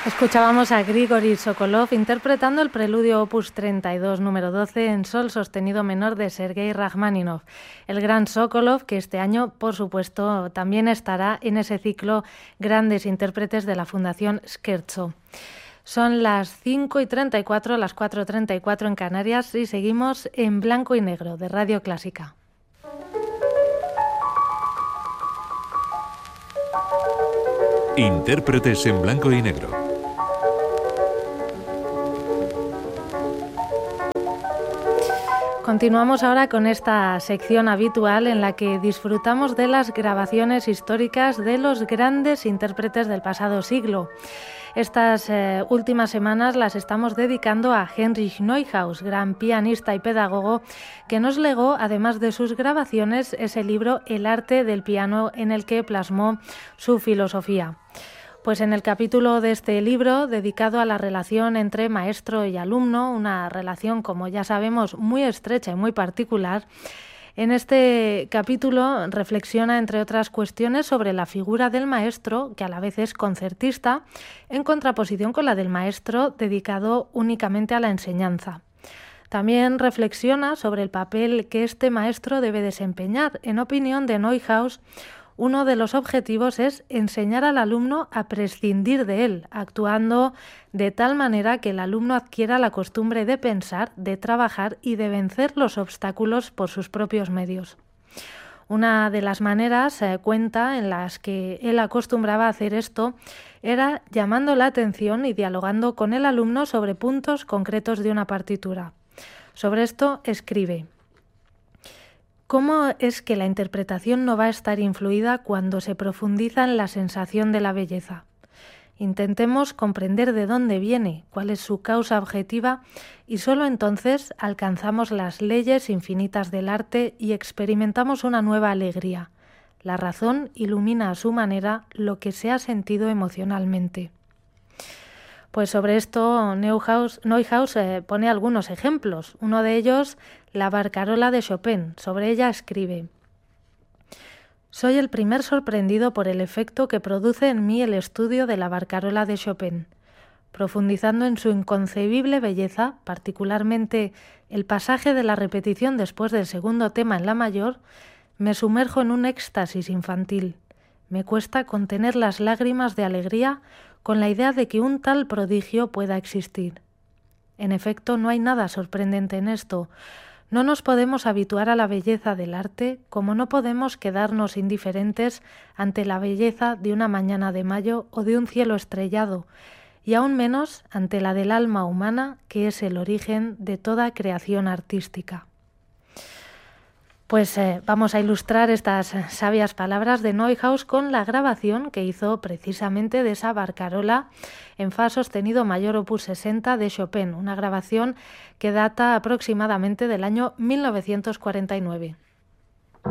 Escuchábamos a Grigori Sokolov interpretando el preludio opus 32 número 12 en sol sostenido menor de Sergei Rachmaninoff, el gran Sokolov, que este año, por supuesto, también estará en ese ciclo Grandes Intérpretes de la Fundación Scherzo. Son las 5:34, las 4:34 en Canarias y seguimos en Blanco y Negro de Radio Clásica. Intérpretes en Blanco y Negro. Continuamos ahora con esta sección habitual en la que disfrutamos de las grabaciones históricas de los grandes intérpretes del pasado siglo. Estas últimas semanas las estamos dedicando a Heinrich Neuhaus, gran pianista y pedagogo, que nos legó, además de sus grabaciones, ese libro El arte del piano, en el que plasmó su filosofía. Pues en el capítulo de este libro, dedicado a la relación entre maestro y alumno, una relación, como ya sabemos, muy estrecha y muy particular, en este capítulo reflexiona, entre otras cuestiones, sobre la figura del maestro, que a la vez es concertista, en contraposición con la del maestro dedicado únicamente a la enseñanza. También reflexiona sobre el papel que este maestro debe desempeñar. En opinión de Neuhaus, uno de los objetivos es enseñar al alumno a prescindir de él, actuando de tal manera que el alumno adquiera la costumbre de pensar, de trabajar y de vencer los obstáculos por sus propios medios. Una de las maneras, cuenta, en las que él acostumbraba a hacer esto, era llamando la atención y dialogando con el alumno sobre puntos concretos de una partitura. Sobre esto escribe: ¿cómo es que la interpretación no va a estar influida cuando se profundiza en la sensación de la belleza? Intentemos comprender de dónde viene, cuál es su causa objetiva, y solo entonces alcanzamos las leyes infinitas del arte y experimentamos una nueva alegría. La razón ilumina a su manera lo que se ha sentido emocionalmente. Pues sobre esto Neuhaus pone algunos ejemplos. Uno de ellos, la Barcarola de Chopin. Sobre ella escribe: soy el primer sorprendido por el efecto que produce en mí el estudio de la Barcarola de Chopin. Profundizando en su inconcebible belleza, particularmente el pasaje de la repetición después del segundo tema en la mayor, me sumerjo en un éxtasis infantil. Me cuesta contener las lágrimas de alegría con la idea de que un tal prodigio pueda existir. En efecto, no hay nada sorprendente en esto. No nos podemos habituar a la belleza del arte, como no podemos quedarnos indiferentes ante la belleza de una mañana de mayo o de un cielo estrellado, y aún menos ante la del alma humana, que es el origen de toda creación artística. Pues vamos a ilustrar estas sabias palabras de Neuhaus con la grabación que hizo precisamente de esa Barcarola en fa sostenido mayor opus 60 de Chopin, una grabación que data aproximadamente del año 1949.